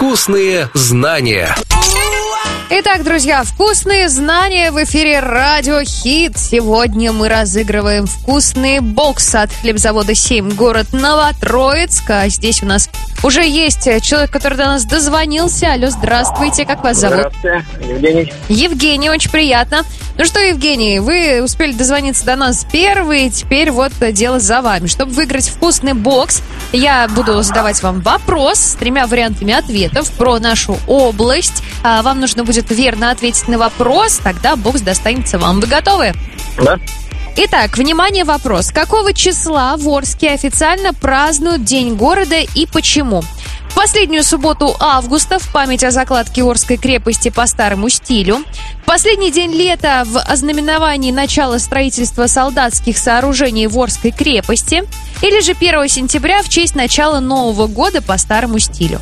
Вкусные знания. Итак, друзья, вкусные знания в эфире Радио Хит. Сегодня мы разыгрываем вкусный бокс от хлебзавода 7, город Новотроицк. А здесь у нас уже есть человек, который до нас дозвонился. Алло, здравствуйте, как вас зовут? Здравствуйте, Евгений. Евгений, очень приятно. Ну что, Евгений, вы успели дозвониться до нас первый, теперь вот дело за вами. Чтобы выиграть вкусный бокс, я буду задавать вам вопрос с 3 вариантами ответов про нашу область. Вам нужно будет верно ответить на вопрос, тогда бокс достанется вам. Вы готовы? Да. Итак, внимание, вопрос. Какого числа в Орске официально празднуют День города и почему? В последнюю субботу августа в память о закладке Орской крепости по старому стилю. В последний день лета в ознаменовании начала строительства солдатских сооружений в Орской крепости. Или же 1 сентября в честь начала Нового года по старому стилю.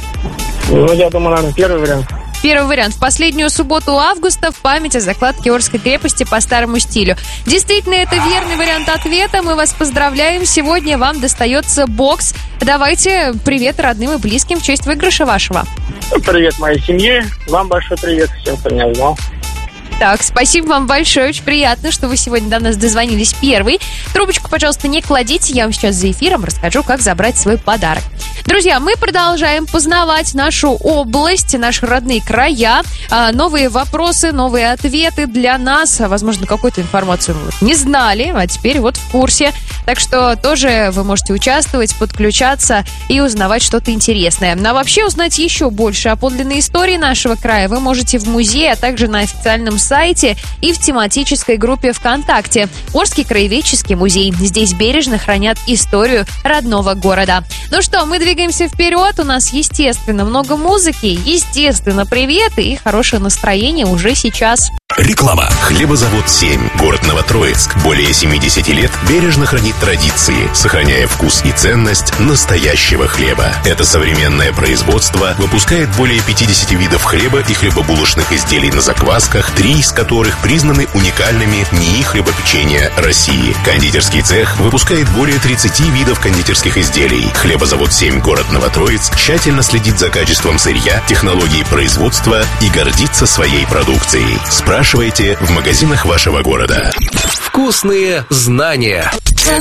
Ну, я думаю, наверное, первый вариант. Первый вариант. В последнюю субботу августа в память о закладке Орской крепости по старому стилю. Действительно, это верный вариант ответа. Мы вас поздравляем. Сегодня вам достается бокс. Давайте привет родным и близким в честь выигрыша вашего. Привет моей семье. Вам большой привет всем, кто меня узнал. Так, спасибо вам большое, очень приятно, что вы сегодня до нас дозвонились первый. Трубочку, пожалуйста, не кладите, я вам сейчас за эфиром расскажу, как забрать свой подарок. Друзья, мы продолжаем познавать нашу область, наши родные края, новые вопросы, новые ответы для нас. Возможно, какую-то информацию вы не знали, а теперь вот в курсе. Так что тоже вы можете участвовать, подключаться и узнавать что-то интересное. Ну а вообще узнать еще больше о подлинной истории нашего края вы можете в музее, а также на официальном сайте и в тематической группе ВКонтакте «Орский краеведческий музей». Здесь бережно хранят историю родного города. Ну что, мы двигаемся вперед. У нас, естественно, много музыки, естественно, приветы и хорошее настроение уже сейчас. Реклама. Хлебозавод 7, город Новотроицк. Более 70 лет бережно хранит традиции, сохраняя вкус и ценность настоящего хлеба. Это современное производство выпускает более 50 видов хлеба и хлебобулочных изделий на заквасках, 3 из которых признаны уникальными НИИ хлебопечения России. Кондитерский цех выпускает более 30 видов кондитерских изделий. Хлебозавод 7, город Новотроицк тщательно следит за качеством сырья, технологией производства и гордится своей продукцией. Спрашивайте в магазинах вашего города. Вкусные знания.